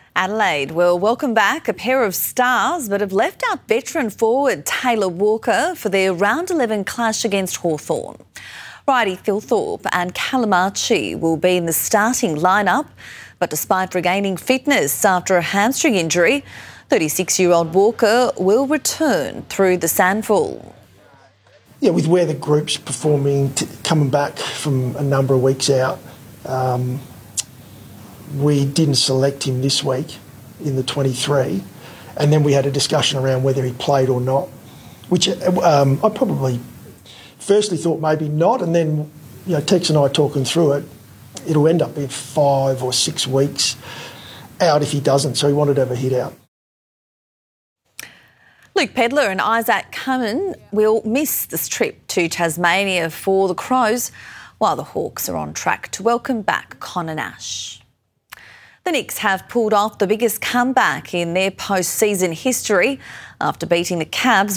Adelaide will welcome back a pair of stars but have left out veteran forward Taylor Walker for their round 11 clash against Hawthorn. Righty Thilthorpe and Callum Archie will be in the starting lineup, but despite regaining fitness after a hamstring injury, 36-year-old Walker will return through the SANFL. Yeah, with where the group's performing, coming back from a number of weeks out, we didn't select him this week in the 23, and then we had a discussion around whether he played or not, which I probably firstly thought maybe not, and then Tex and I talking through it, it'll end up being 5 or 6 weeks out if he doesn't, so he wanted to have a hit out. Luke Pedlar and Isaac Cummins will miss this trip to Tasmania for the Crows, while the Hawks are on track to welcome back Connor Nash. The Knicks have pulled off the biggest comeback in their post-season history after beating the Cavs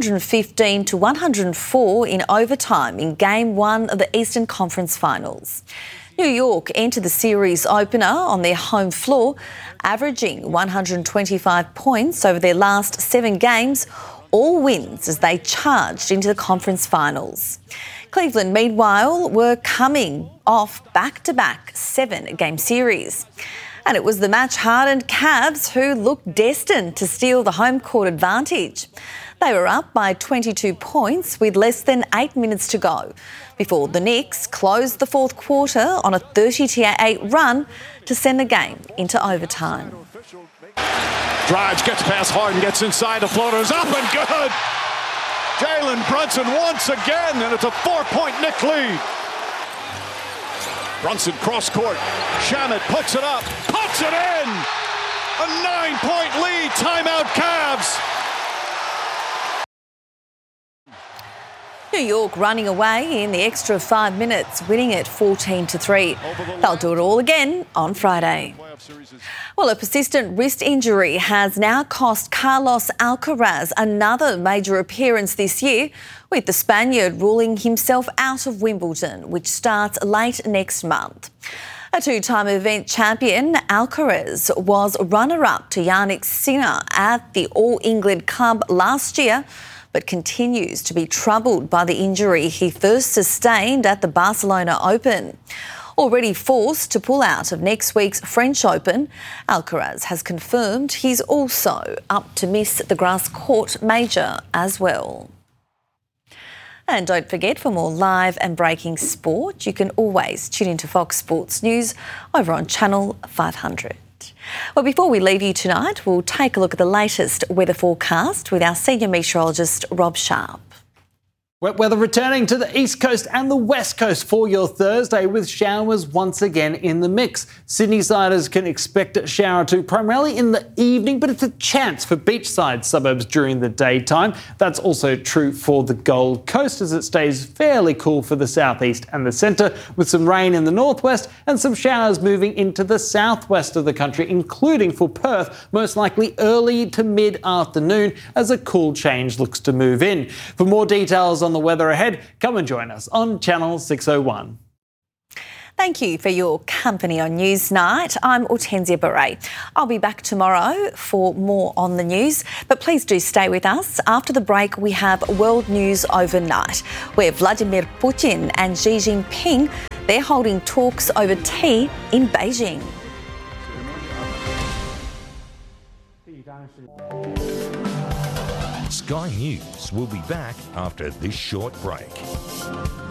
115-104 in overtime in Game 1 of the Eastern Conference Finals. New York entered the series opener on their home floor, averaging 125 points over their last 7 games, all wins as they charged into the conference finals. Cleveland, meanwhile, were coming off back-to-back 7-game series. And it was the match-hardened Cavs who looked destined to steal the home court advantage. They were up by 22 points with less than 8 minutes to go before the Knicks closed the fourth quarter on a 30-8 run to send the game into overtime. Drives, gets past Harden, gets inside, the floater's up and good! Jalen Brunson once again, and it's a 4-point Knick lead. Brunson cross-court, Shamet puts it up, puts it in! A 9-point lead, timeout Cavs! New York running away in the extra 5 minutes, winning it 14-3. They'll do it all again on Friday. Well, a persistent wrist injury has now cost Carlos Alcaraz another major appearance this year, with the Spaniard ruling himself out of Wimbledon, which starts late next month. A 2-time event champion, Alcaraz was runner-up to Jannik Sinner at the All England Club last year, but continues to be troubled by the injury he first sustained at the Barcelona Open. Already forced to pull out of next week's French Open, Alcaraz has confirmed he's also up to miss the grass court major as well. And don't forget, for more live and breaking sport, you can always tune into Fox Sports News over on Channel 500. Well, before we leave you tonight, we'll take a look at the latest weather forecast with our senior meteorologist, Rob Sharp. Wet weather returning to the east coast and the west coast for your Thursday, with showers once again in the mix. Sydney-siders can expect a shower or two primarily in the evening, but it's a chance for beachside suburbs during the daytime. That's also true for the Gold Coast, as it stays fairly cool for the southeast and the centre, with some rain in the northwest and some showers moving into the southwest of the country, including for Perth, most likely early to mid-afternoon as a cool change looks to move in. For more details on the weather ahead, come and join us on Channel 601. Thank you for your company on Newsnight. I'm Hortensia Beret. I'll be back tomorrow for more on the news, but please do stay with us. After the break, we have World News Overnight, where Vladimir Putin and Xi Jinping, they're holding talks over tea in Beijing. Sky News will be back after this short break.